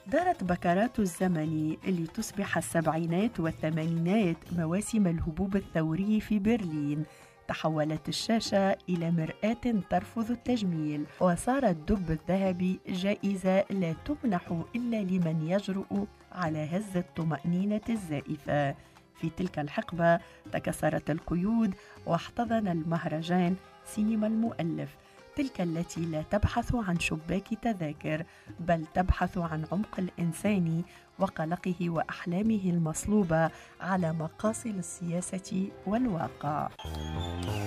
دارت بكرات الزمن لتصبح السبعينات والثمانينات مواسم الهبوب الثوري في برلين. تحولت الشاشة إلى مرآة ترفض التجميل، وصار الدب الذهبي جائزة لا تمنح إلا لمن يجرؤ على هز الطمأنينة الزائفة. في تلك الحقبة تكسرت القيود واحتضن المهرجان سينما المؤلف، تلك التي لا تبحث عن شباك تذاكر بل تبحث عن عمق الإنسان وقلقه وأحلامه المصلوبة على مقاصل السياسة والواقع.